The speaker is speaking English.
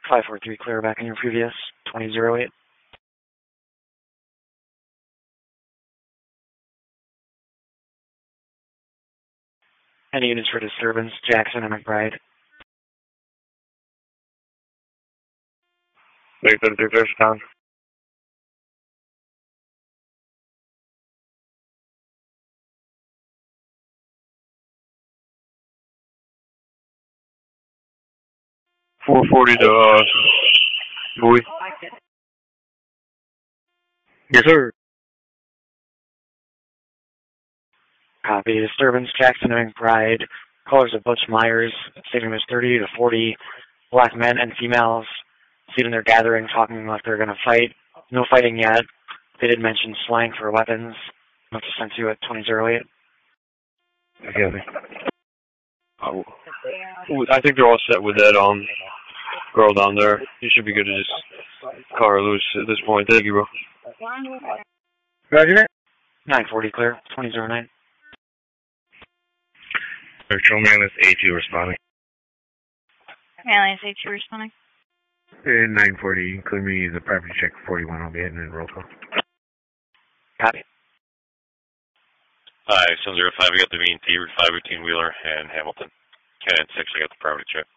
543 clear back in your previous 2008. Any units for disturbance, Jackson and McBride. 833 clear, down. 440 to, Bowie. Yes, sir. Copy. Disturbance, Jackson and McBride. Callers of Butch Myers. Stating there's 30 to 40 black men and females seen in their gathering talking like they're going to fight. No fighting yet. They did mention slang for weapons. I'll just send you at 2008. Okay. I think they're all set with that girl down there. You should be good to just call her loose at this point. Thank you, bro. Roger. 940 clear, 2009. Patrol man is A2 responding. Man, is A2 responding. 940, clear me the property check 41. I'll be hitting in roll call. Copy. Hi, 705, I got the V&T, Route 5 between Wheeler and Hamilton. 10 and 6, I got the property check.